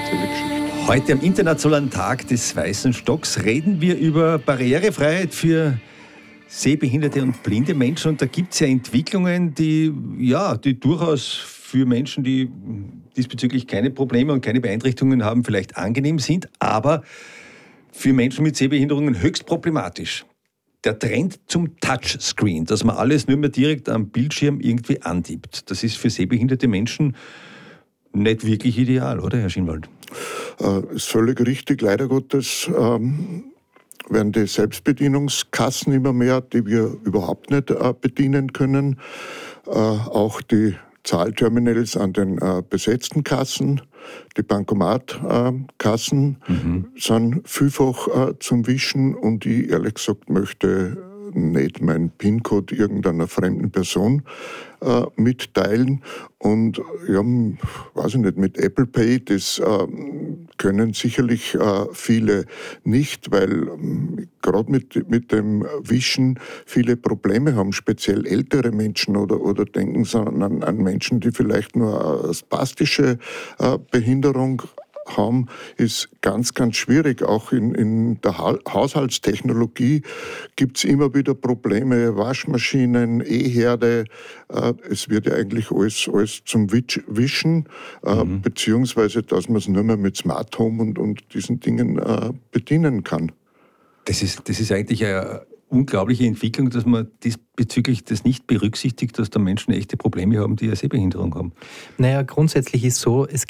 spezielle Geschichte. Heute am Internationalen Tag des Weißen Stocks reden wir über Barrierefreiheit für sehbehinderte und blinde Menschen. Und da gibt es ja Entwicklungen, die durchaus für Menschen, die diesbezüglich keine Probleme und keine Beeinträchtigungen haben, vielleicht angenehm sind, aber für Menschen mit Sehbehinderungen höchst problematisch. Der Trend zum Touchscreen, dass man alles nur mehr direkt am Bildschirm irgendwie antippt, das ist für sehbehinderte Menschen nicht wirklich ideal, oder, Herr Schinwald? Ist völlig richtig. Leider Gottes werden die Selbstbedienungskassen immer mehr, die wir überhaupt nicht bedienen können. Auch die Zahlterminals an den besetzten Kassen, die Bankomatkassen sind vielfach zum Wischen, und ich ehrlich gesagt möchte nicht meinen PIN-Code irgendeiner fremden Person mitteilen. Und ja, weiß ich nicht, mit Apple Pay, das können sicherlich viele nicht, weil gerade mit dem Wischen viele Probleme haben, speziell ältere Menschen oder denken Sie an Menschen, die vielleicht nur eine spastische Behinderung haben, ist ganz, ganz schwierig. Auch in der Haushaltstechnologie gibt es immer wieder Probleme. Waschmaschinen, E-Herde, es wird ja eigentlich alles zum Wischen, beziehungsweise dass man es nur mehr mit Smart Home und diesen Dingen bedienen kann. Das ist eigentlich eine unglaubliche Entwicklung, dass man diesbezüglich das nicht berücksichtigt, dass da Menschen echte Probleme haben, die eine Sehbehinderung haben. Naja, grundsätzlich ist so,